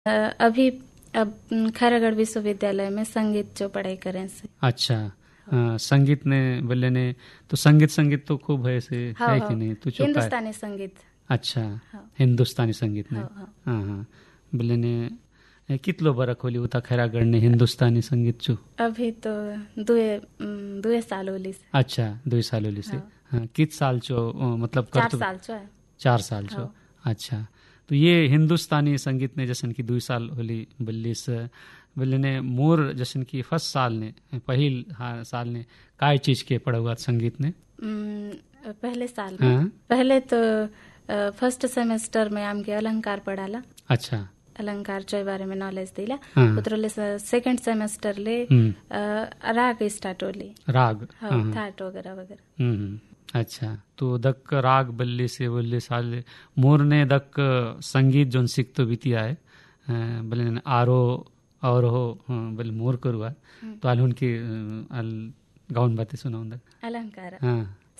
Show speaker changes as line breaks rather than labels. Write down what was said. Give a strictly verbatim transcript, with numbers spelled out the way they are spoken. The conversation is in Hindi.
अ, अभी अब खैरागढ़ विश्वविद्यालय में संगीत जो पढ़ाई करें से।
अच्छा। हाँ, संगीत ने बोले ने तो संगीत संगीत तो खूब है से
हाँ
है कि
हाँ,
नहीं तू चुका है।
हिंदुस्तानी संगीत।
अच्छा।
हाँ
हिंदुस्तानी संगीत ने।
हाँ हाँ।
हाँ हाँ बोले ने ए, कितलो बरक होली उता खैरागढ़ ने हिंदुस्तानी संगीत चु।
अभी तो दुए उम, दुए साल होली से।
अच्छा दुई साल होली से।
हाँ,
हाँ कित साल चो अ, मतलब कर
चार
तो
साल जो है।
चार साल चो।
हाँ।
अच्छा तो ये हिंदुस्तानी संगीत ने जैसन की दुई साल होली बल्लिस बोले ने मोर जैसन की फर्स्ट साल ने पहिल हाँ साल ने काय चीज के पढ़ा हुआ संगीत ने।
उम, पहले साल में
हाँ।
पहले तो अ, फर्स्ट सेमेस्टर में आमके अलंकार पढ़ाला।
अच्छा।
अलंकार चो बारे में नॉलेज दिला।
हाँ।
उतरले सेकंड सेमेस्टर ले
हम्म।
अ, राग स्टार्ट होली।
राग।
हाँ,
हाँ हाँ।
थाट वगैरह वगैरह।
हम्म हम्म, अच्छा तो दक राग बल्ले से बल्ले साल मोर ने दक संगीत जोन सीख तो बीतिया है अ, बल्ले ने आरो और हो हाँ, बल्ले मोर करुआ
हम्म,
तो आल उनकी अ, आल गाउन बातें सुनाऊं दक।
अलंकार।
हाँ